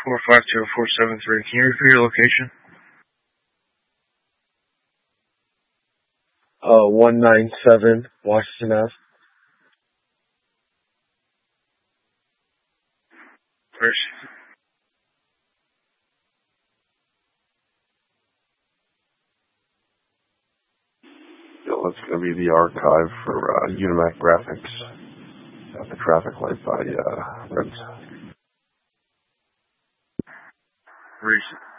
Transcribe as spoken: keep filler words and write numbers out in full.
four five two four seven three. Can you repeat your location? Uh, one nine seven Washington Ave. First. Yeah, that's going to be the archive for uh, Unimac Graphics at the traffic light by uh, Reds. Reason.